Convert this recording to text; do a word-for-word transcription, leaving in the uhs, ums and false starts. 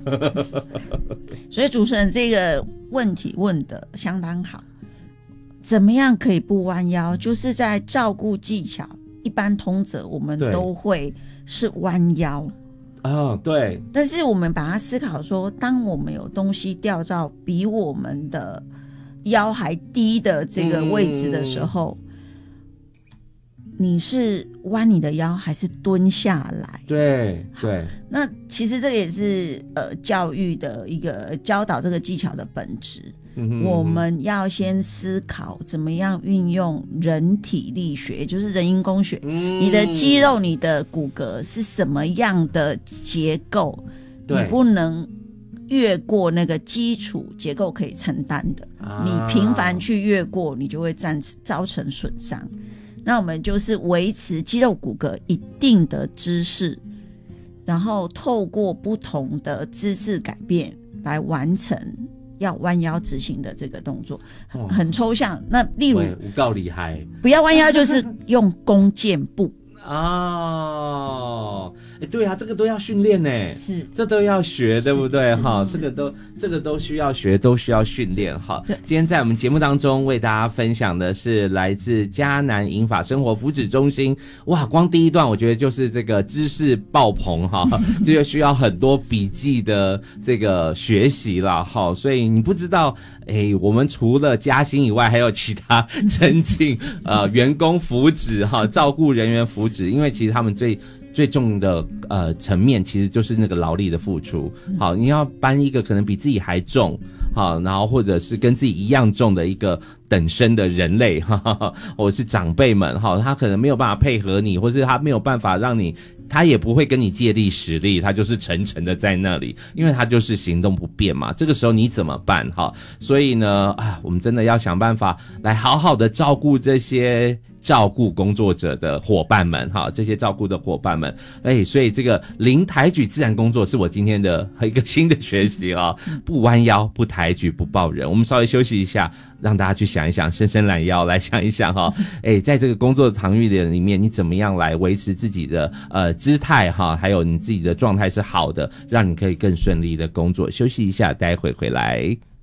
所以主持人这个问题问得相当好，怎么样可以不弯腰？就是在照顾技巧，一般通则我们都会是弯腰。 哦，对。 但是我们把它思考说，当我们有东西吊到比我们的腰还低的这个位置的时候，嗯、你是弯你的腰还是蹲下来？ 对对。 那其实这个也是呃教育的一个教导这个技巧的本质。嗯哼嗯哼，我们要先思考怎么样运用人体力学，也就是人因工学、嗯、你的肌肉你的骨骼是什么样的结构，你不能越过那个基础结构可以承担的、啊、你频繁去越过你就会造成损伤。那我们就是维持肌肉骨骼一定的姿势，然后透过不同的姿势改变来完成要弯腰执行的这个动作，哦、很抽象。那例如有够厉害， 不要弯腰就是用弓箭步哦，哎，对啊，这个都要训练呢， 是， 这都要学，对不对？哈，这个都这个都需要学，都需要训练。哈，今天在我们节目当中为大家分享的是来自嘉南银发生活福祉中心。哇，光第一段我觉得就是这个知识爆棚哈，这个需要很多笔记的这个学习啦。哈，所以你不知道，哎，我们除了加薪以外，还有其他增进呃员工福祉哈，照顾人员福祉。因为其实他们最最重的呃层面其实就是那个劳力的付出。好，你要搬一个可能比自己还重，好，然后或者是跟自己一样重的一个等身的人类，哈哈，或者是长辈们，哈，他可能没有办法配合你，或是他没有办法让你，他也不会跟你借力使力，他就是沉沉的在那里，因为他就是行动不便嘛。这个时候你怎么办？哈，所以呢，啊，我们真的要想办法来好好的照顾这些照顾工作者的伙伴们，哈，这些照顾的伙伴们，哎，所以这个零抬举自然工作是我今天的一个新的学习啊，不弯腰，不抬举，不抱人。我们稍微休息一下，让大家去想一想，伸伸懒腰来想一想哈，哎，在这个工作场域里面，你怎么样来维持自己的呃姿态哈，还有你自己的状态是好的，让你可以更顺利的工作。休息一下，待会回来。